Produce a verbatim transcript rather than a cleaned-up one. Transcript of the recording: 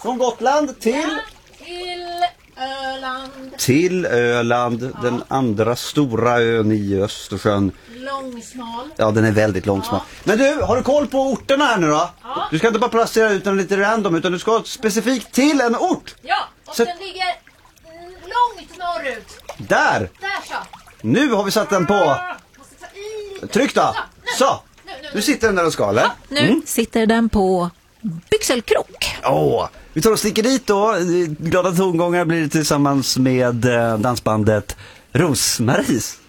Från Gotland till... Ja, till Öland. Till Öland, ja. Den andra stora ön i Östersjön. Långsmal. Ja, den är väldigt långsmal. Ja. Men du, har du koll på orterna här nu då? Ja. Du ska inte bara placera ut den lite random, utan du ska specifikt till en ort. Ja, och så... den ligger långt norrut. Där! Där så. Nu har vi satt den på. Tryck då. Så. Nu, nu, nu. nu sitter den där och ska, eller? Ja, nu mm. sitter den på byxelkrok. Åh, vi tar och sticker dit då. Glada tongångar blir det tillsammans med dansbandet Rosmaries.